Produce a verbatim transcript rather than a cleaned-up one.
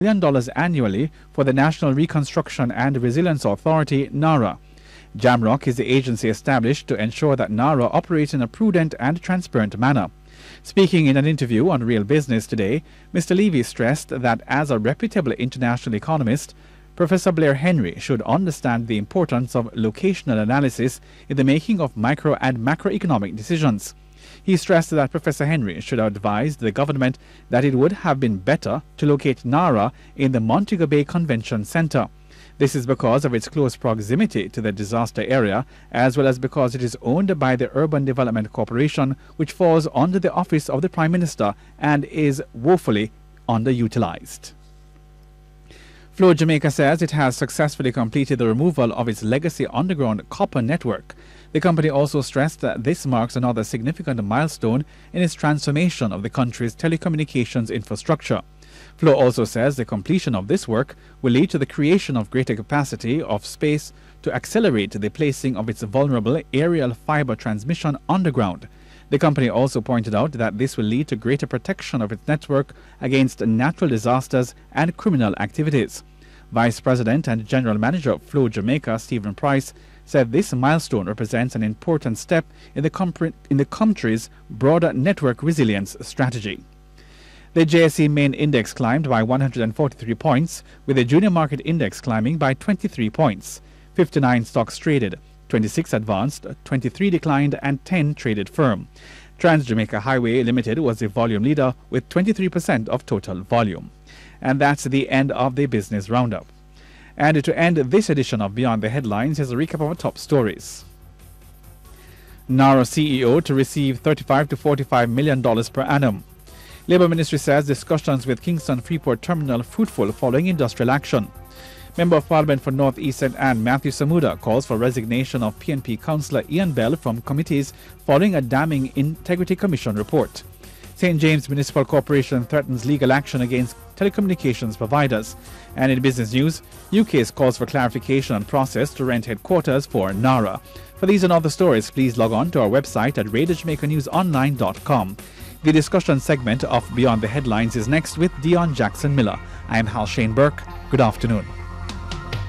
million dollars annually for the National Reconstruction and Resilience Authority, NARA. Jamrock is the agency established to ensure that NARA operates in a prudent and transparent manner. Speaking in an interview on Real Business today, Mister Levy stressed that as a reputable international economist, Professor Blair Henry should understand the importance of locational analysis in the making of micro and macroeconomic decisions. He stressed that Professor Henry should have advised the government that it would have been better to locate NARA in the Montego Bay Convention Center. This is because of its close proximity to the disaster area, as well as because it is owned by the Urban Development Corporation, which falls under the office of the Prime Minister and is woefully underutilized. Flow Jamaica says it has successfully completed the removal of its legacy underground copper network. The company also stressed that this marks another significant milestone in its transformation of the country's telecommunications infrastructure. Flow also says the completion of this work will lead to the creation of greater capacity of space to accelerate the placing of its vulnerable aerial fiber transmission underground. The company also pointed out that this will lead to greater protection of its network against natural disasters and criminal activities. Vice President and General Manager of Flow Jamaica, Stephen Price, said this milestone represents an important step in the, compre- in the country's broader network resilience strategy. The J S E main index climbed by one hundred forty-three points, with the junior market index climbing by twenty-three points. fifty-nine stocks traded, twenty-six advanced, twenty-three declined, and ten traded firm. Trans Jamaica Highway Limited was the volume leader with twenty-three percent of total volume. And that's the end of the business roundup. And to end this edition of Beyond the Headlines, here's a recap of our top stories. NARA C E O to receive thirty-five to forty-five million dollars per annum. Labour Ministry says discussions with Kingston Freeport Terminal fruitful following industrial action. Member of Parliament for North East Saint Anne Matthew Samuda calls for resignation of P N P Councillor Ian Bell from committees following a damning Integrity Commission report. Saint James Municipal Corporation threatens legal action against telecommunications providers. And in business news, U K's calls for clarification on process to rent headquarters for NARA. For these and other stories, please log on to our website at radio jamaica news online dot com. The discussion segment of Beyond the Headlines is next with Dion Jackson Miller. I am Hal Shane Burke. Good afternoon.